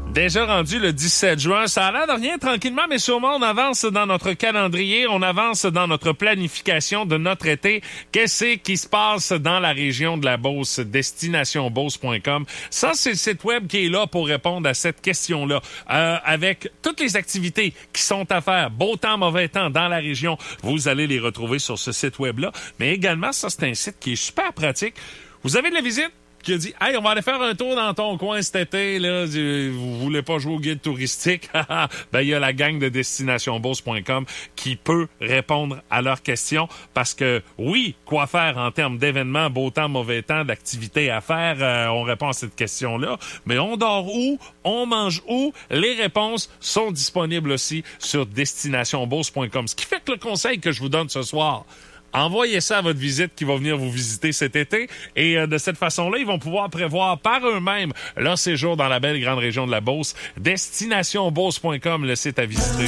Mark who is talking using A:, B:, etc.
A: Déjà rendu le 17 juin, ça a l'air de rien, tranquillement, mais sûrement on avance dans notre calendrier, on avance dans notre planification de notre été. Qu'est-ce qui se passe dans la région de la Beauce? Destinationbeauce.com. Ça, c'est le site web qui est là pour répondre à cette question-là. Avec toutes les activités qui sont à faire, beau temps, mauvais temps, dans la région, vous allez les retrouver sur ce site web-là. Mais également, ça, c'est un site qui est super pratique. Vous avez de la visite qui a dit « Hey, on va aller faire un tour dans ton coin cet été, là. Vous voulez pas jouer au guide touristique? » Ben, il y a la gang de destinationbeauce.com qui peut répondre à leurs questions parce que, oui, quoi faire en termes d'événements, beau temps, mauvais temps, d'activités à faire, on répond à cette question-là. Mais on dort où? On mange où? Les réponses sont disponibles aussi sur destinationbeauce.com. Ce qui fait que le conseil que je vous donne ce soir, envoyez ça à votre visite qui va venir vous visiter cet été et de cette façon-là, ils vont pouvoir prévoir par eux-mêmes leur séjour dans la belle grande région de la Beauce. Destinationbeauce.com, le site à visiter.